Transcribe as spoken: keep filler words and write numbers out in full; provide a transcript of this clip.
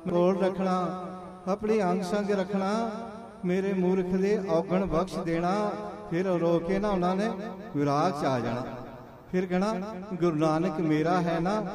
ਕੋਲ ਰੱਖਣਾ, ਆਪਣੀ ਅੰਗ ਸੰਗ ਰੱਖਣਾ, ਮੇਰੇ ਮੂਰਖ ਦੇ ਔਗਣ ਬਖਸ਼ ਦੇਣਾ। ਫਿਰ ਰੋ ਕੇ ਨਾ ਉਹਨਾਂ ਨੇ ਵਿਰਾਗ ਚ ਆ ਜਾਣਾ। ਫਿਰ ਕਹਿਣਾ ਗੁਰੂ ਨਾਨਕ ਮੇਰਾ ਹੈ ਨਾ